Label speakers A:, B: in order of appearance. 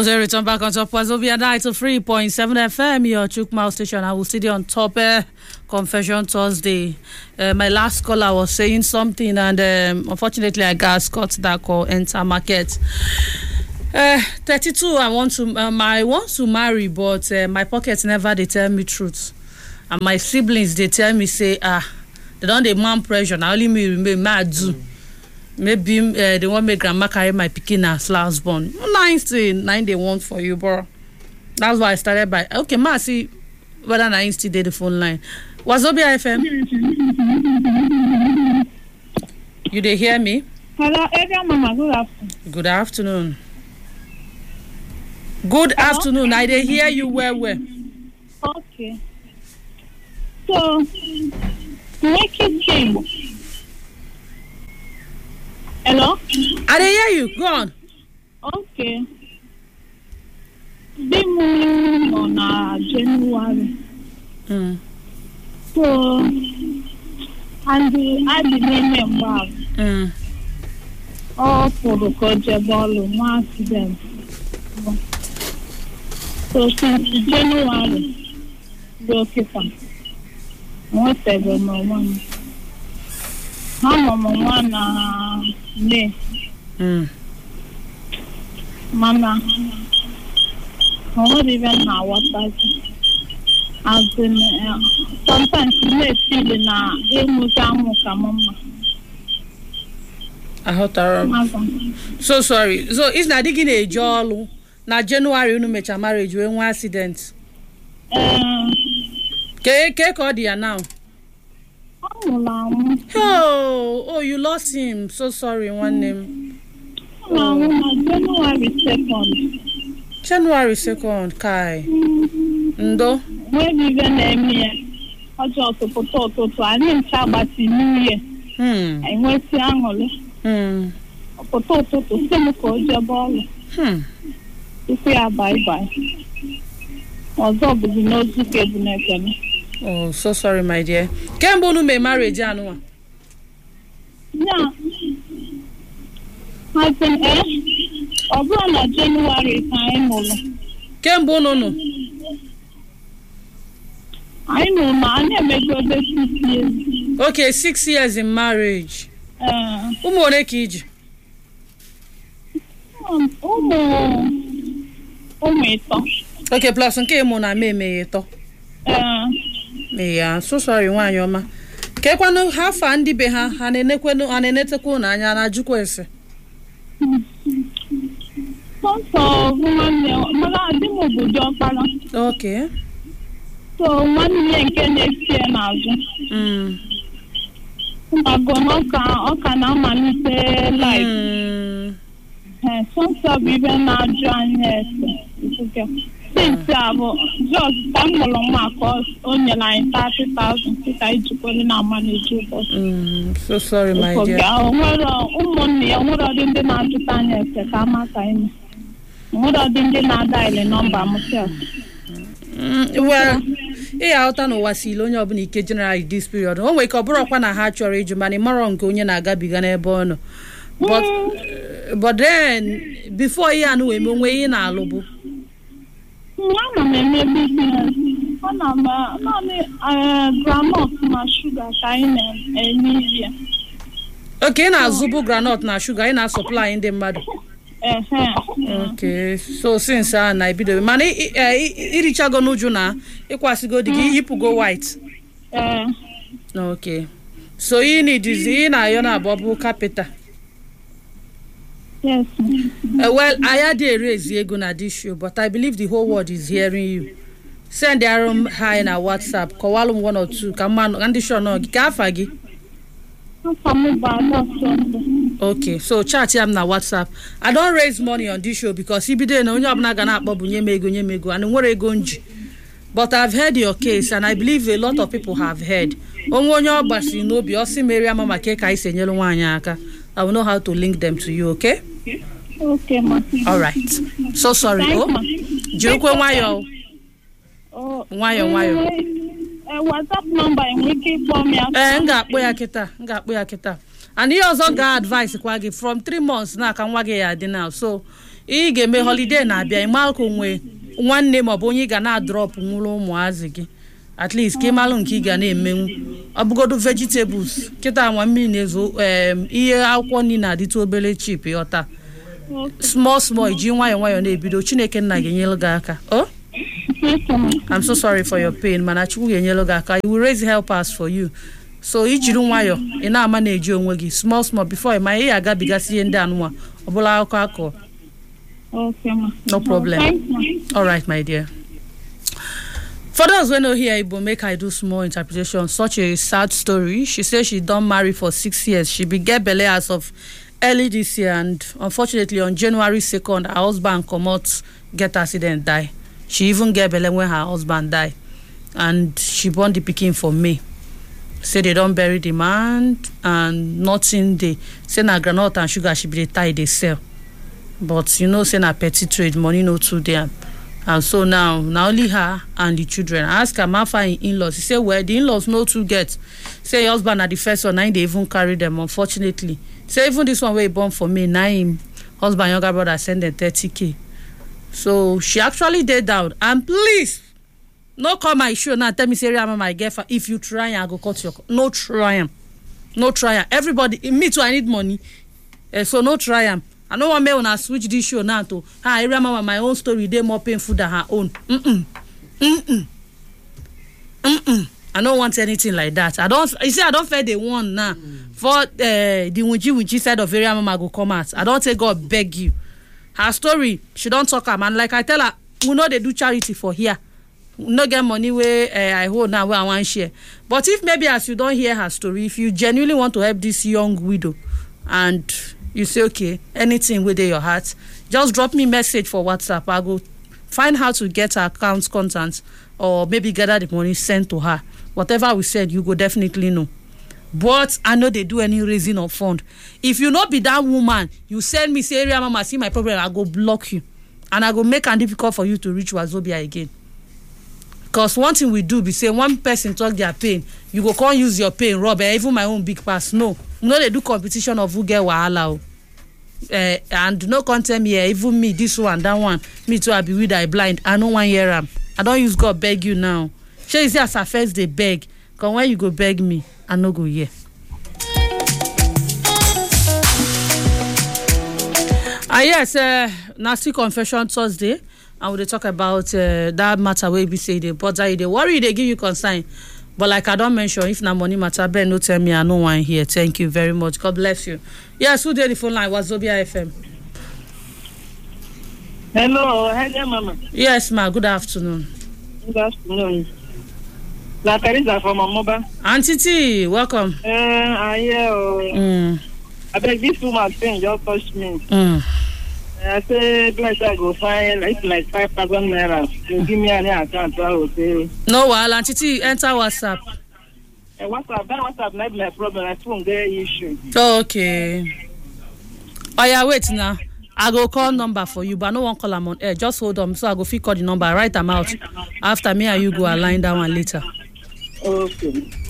A: Return back on top Wazobia 93.7 FM, your Chukmau station. I will see you on top Confession Thursday. My last caller was saying something, and unfortunately, I got Scott that call enter market. 32. I want to marry, but my pockets never they tell me truth, and my siblings they tell me say they don't demand pressure. Now only me remain mad do. Maybe they want my grandma carry my pikin as last born. 9 they want for you, bro. That's why I started by okay, ma see whether I still did the phone line. Wazobia FM. You they hear me?
B: Hello, everyone, mama. Good afternoon.
A: Good afternoon. Good Hello? Afternoon. I they hear you well.
B: Okay. So make it change. Hello?
A: I didn't hear you. Go on.
B: Okay. The moon on January. So, and I didn't remember. All for the ball accident. So, since January, the occupant. Whatever, no one. Mama ne. Mama. Not even now what I as in sometimes they feel na mama.
A: I hope so sorry. So it's not digging a jolly. Na January no make a marriage when one accident. Ke Cordia now. Oh, you lost him. So sorry, one name. January 2nd, Kai. Ndo?
B: When we went there, I just put to I didn't tell about the new year. I went to Angola. Potato to Seneca Jabal. If we are bye. Although the nose is getting.
A: Oh, so sorry, my dear. Kembo no me marriage anwa.
B: Yeah. I think over January time.
A: Kembo no.
B: I know man, I make go 6 years.
A: Okay, 6 years in marriage. Umore kiji. Okay, plus nke mo na me to. Yeah, so sorry, one yoma. Kekwano half andi be ha anenekwenu anenetekwu na anya na jukwese. Okay.
B: So one year next year now. Okay, now manite life. Some sub even now join here. Okay. Since just time along my cost only like 30,000 I took only now manage.
A: So sorry, my dear.
B: What didn't the number myself?
A: Well, out on Wasilo, Nobunike generally this period. Oh, wake up, Brokwana Hatcher age, Manny Moron, Gonya, Gabigan, Bono. But then, before you knew him, way in Alobu. Granite na sugar okay, na zubu granite na sugar na supply in the mad. Okay, so since I be the money irichago nuju na ikwasigo digi yipu go white. Okay. So you need this in ayona bobu capital.
B: Yes.
A: Well, I had a raise ego na this show, but I believe the whole world is hearing you. Send their hi in our WhatsApp. Call 1 or 2. Come on, and the show no gafagi. Okay, so chat here na WhatsApp. I don't raise money on this show because if you don't know, you're not gonna mego, and where gonji. But I've heard your case, and I believe a lot of people have heard. I will know how to link them to you, okay?
B: Okay, ma.
A: All right. So sorry. Jukwe wayo. Wayo.
B: WhatsApp number wiki for me.
A: Nga kita. And he also got advice from 3 months now can wage ya now. So ị ga-eme holiday na-abịa ịmalụ nwe nwanne ma ọ bụ onye ị ga na-drop nwụrụ ụmụazị gị at least ka ịmalụ nke ị ga na-emenwu ọ bụgodu vegetables kịta nwa mmiri na-ezo ihe akwụkwọ nri na-adịtụ obere chip ịghọta small iji nwayọọ na-ebido Chineke nna ga-enyelu gị aka I'm so sorry for your pain mana Chukwu ga-enyelu gị aka. He will raise helpers for you. So ijiri nwayọ ị na-ama na-eji onwe gị small before ma ị agabigasị ihe ndị anụnwa ọbụla akụkọ akọ.
B: Okay, ma.
A: No problem. All right, my dear. For those who know here, Igbo, make I do small interpretation. Such a sad story. She says she don't marry for 6 years. She began belle as of early this year, and unfortunately on January 2nd, her husband come out, get accident, die. She even get belle when her husband die, and she born the pikin for May. Say they don't bury the man and nothing. They say na groundnut and sugar she be the tie they sell. But you know, say na petty trade, money no too there. And so now only her and the children. I ask her, ma find in-laws. He say, well, the in-laws no too get. Say your husband at the first one, now they even carry them, unfortunately. Say even this one where he born for me, now him husband, younger brother send them 30K. So she actually did down. And please, no call my show now. Tell me, say, I'm my girlfriend. If you try, I go cut your. No try him. No try him. Everybody, me too, I need money. So no try him. I don't want me when I switch this show now to I remember my own story, they more painful than her own. I don't want anything like that. I don't feel the one now. For the Wunji side of area mama go come out. I don't say God beg you. Her story, she don't talk her man. Like I tell her, we know they do charity for here. No get money where I hold now where I want share. But if maybe as you don't hear her story, if you genuinely want to help this young widow and you say, okay, anything within your heart, just drop me message for WhatsApp. I'll go find how to get her account contents or maybe gather the money sent to her. Whatever we said, you go definitely know. But I know they do any raising of fund. If you not be that woman, you send me, say, area mama, see my problem, I go block you. And I go make it difficult for you to reach Wazobia again. Because one thing we do be say, one person talk their pain, you go can't use your pain, Rob, even my own big pass. No. You know they do competition of who get wahala. And no content here, even me, this one, that one. Me too, I be with I blind. I no one hear am. I don't use God beg you now. She say as I first they beg. Cause when you go beg me, I no go here. Yes, nasty confession Thursday. And we talk about that matter where we say they bother, they worry, they give you concern. But like I don't mention, if na money matter, Ben, no tell me I no one here. Thank you very much. God bless you. Yes, who did the phone line? Wazobia FM.
C: Hello, mama.
A: Yes, ma. Good afternoon.
C: Good afternoon. La Teresa from Amoba.
A: Auntie T, welcome.
C: I beg this woman thing just touched me. I say, bless I go find like 5,000 naira. You give me any account, I will say.
A: No, well, Auntie T, enter WhatsApp.
C: WhatsApp not my problem. I won't get issue.
A: Okay. Oh yeah, wait now. I go call number for you, but no one call them on air. Just hold on, so I go fit call the number, write them out. After me and you go align that one later.
C: Okay.